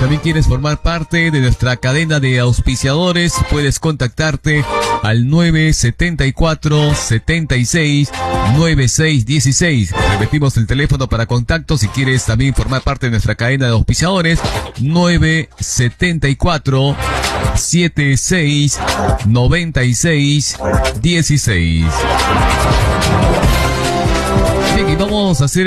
también quieres formar parte de nuestra cadena de auspiciadores, puedes contactarte al 974-76-9616. Repetimos el teléfono para contacto si quieres también formar parte de nuestra cadena de auspiciadores, 974-76-9616. Bien, y vamos a hacer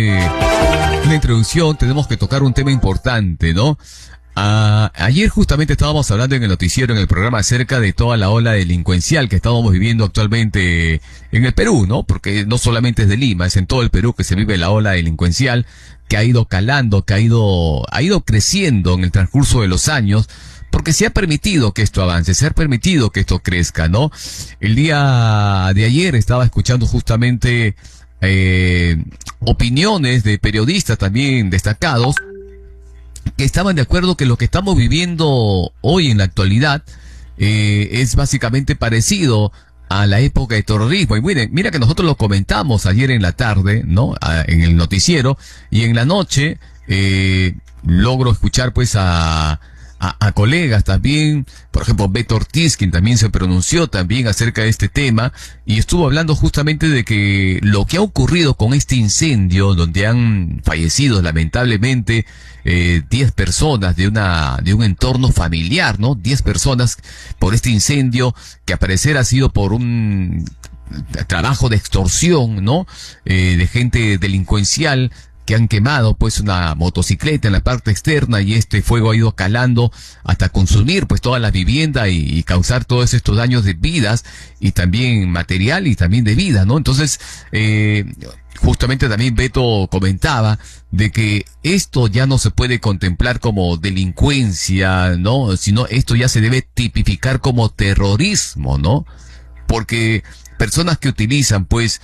una introducción. Tenemos que tocar un tema importante, ¿no? Ayer justamente estábamos hablando en el noticiero, en el programa, acerca de toda la ola delincuencial que estábamos viviendo actualmente en el Perú, ¿no? Porque no solamente es de Lima, es en todo el Perú que se vive la ola delincuencial, que ha ido calando, que ha ido creciendo en el transcurso de los años, porque se ha permitido que esto avance, se ha permitido que esto crezca, ¿no? El día de ayer estaba escuchando justamente opiniones de periodistas también destacados, que estaban de acuerdo que lo que estamos viviendo hoy en la actualidad es básicamente parecido a la época de terrorismo. Y mira que nosotros lo comentamos ayer en la tarde, ¿no? En el noticiero, y en la noche logro escuchar pues a colegas también, por ejemplo Beto Ortiz, quien también se pronunció también acerca de este tema, y estuvo hablando justamente de que lo que ha ocurrido con este incendio, donde han fallecido lamentablemente 10 personas de un entorno familiar, ¿no? 10 personas por este incendio, que al parecer ha sido por un trabajo de extorsión, ¿no? De gente delincuencial, que han quemado pues una motocicleta en la parte externa, y este fuego ha ido calando hasta consumir pues toda la vivienda y causar todos estos daños de vidas, y también material y también de vida, ¿no? Entonces, justamente también Beto comentaba de que esto ya no se puede contemplar como delincuencia, ¿no? Sino esto ya se debe tipificar como terrorismo, ¿no? Porque personas que utilizan pues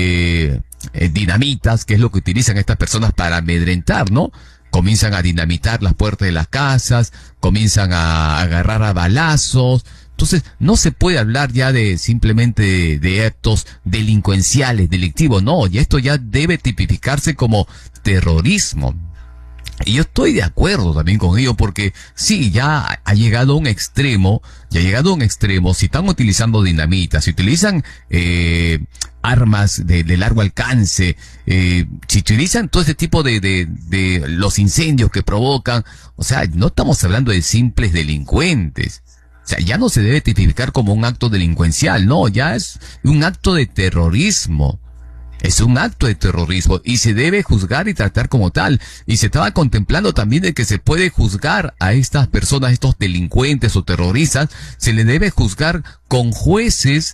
dinamitas, que es lo que utilizan estas personas para amedrentar, ¿no? Comienzan a dinamitar las puertas de las casas, comienzan a agarrar a balazos. Entonces, no se puede hablar ya de simplemente de actos delincuenciales, delictivos, no, y esto ya debe tipificarse como terrorismo. Y yo estoy de acuerdo también con ello, porque sí, ya ha llegado a un extremo, si están utilizando dinamita, si utilizan armas de largo alcance, si utilizan todo este tipo de los incendios que provocan, o sea, no estamos hablando de simples delincuentes. O sea, ya no se debe tipificar como un acto delincuencial, no, ya es un acto de terrorismo. Es un acto de terrorismo y se debe juzgar y tratar como tal. Y se estaba contemplando también de que se puede juzgar a estas personas, estos delincuentes o terroristas, se le debe juzgar con jueces,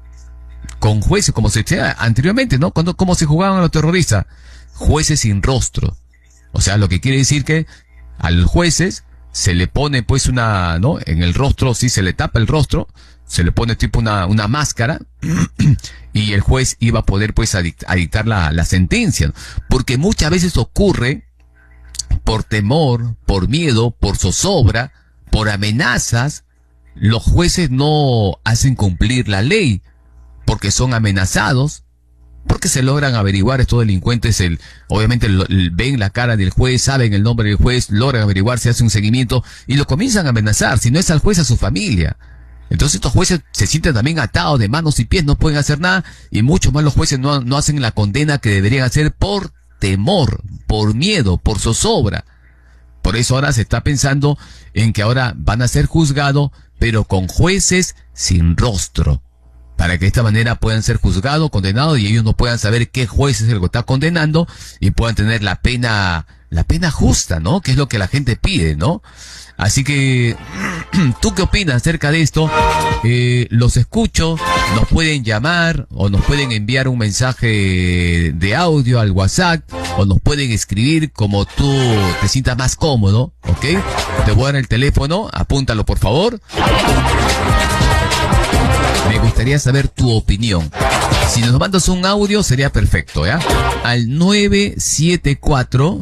como se decía anteriormente, ¿no? ¿Cómo se juzgaban a los terroristas? Jueces sin rostro. O sea, lo que quiere decir que a los jueces se le pone pues ¿no? En el rostro, sí, se le tapa el rostro, se le pone tipo una máscara, y el juez iba a poder pues a dictar la sentencia, porque muchas veces ocurre por temor, por miedo, por zozobra, por amenazas, los jueces no hacen cumplir la ley, porque son amenazados, porque se logran averiguar estos delincuentes, obviamente ven la cara del juez, saben el nombre del juez, logran averiguar, se hace un seguimiento, y lo comienzan a amenazar, si no es al juez, a su familia. Entonces estos jueces se sienten también atados de manos y pies, no pueden hacer nada, y muchos más los jueces no hacen la condena que deberían hacer por temor, por miedo, por zozobra. Por eso ahora se está pensando en que ahora van a ser juzgados, pero con jueces sin rostro, para que de esta manera puedan ser juzgados, condenados, y ellos no puedan saber qué juez es el que está condenando, y puedan tener la pena justa, ¿no? Que es lo que la gente pide, ¿no? Así que, ¿tú qué opinas acerca de esto? Los escucho, nos pueden llamar o nos pueden enviar un mensaje de audio al WhatsApp, o nos pueden escribir como tú te sientas más cómodo, ¿ok? Te voy a dar el teléfono, apúntalo por favor. Me gustaría saber tu opinión. Si nos mandas un audio sería perfecto, ¿ya? Al 974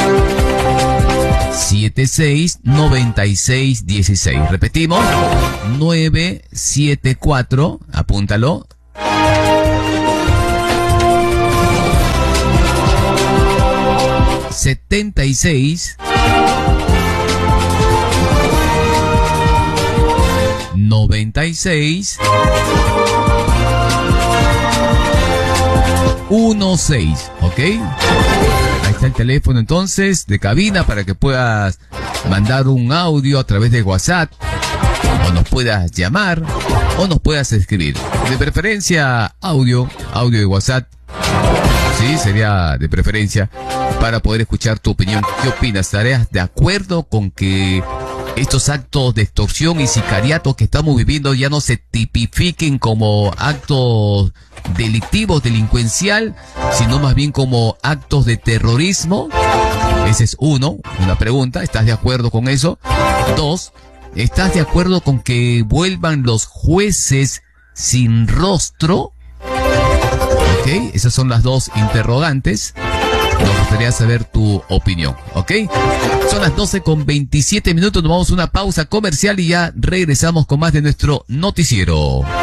769616. Repetimos, 974, apúntalo, 76 96 16, ¿ok? Ahí está el teléfono entonces de cabina para que puedas mandar un audio a través de WhatsApp, o nos puedas llamar, o nos puedas escribir. De preferencia audio de WhatsApp, sí, sería de preferencia para poder escuchar tu opinión. ¿Qué opinas? ¿Estarías de acuerdo con que estos actos de extorsión y sicariato que estamos viviendo ya no se tipifiquen como actos delictivos, delincuencial, sino más bien como actos de terrorismo? Ese es una pregunta. ¿Estás de acuerdo con eso? 2, ¿estás de acuerdo con que vuelvan los jueces sin rostro? Ok, esas son las 2 interrogantes. Nos gustaría saber tu opinión, ¿ok? Son las 12:27 minutos, nos vamos a una pausa comercial y ya regresamos con más de nuestro noticiero.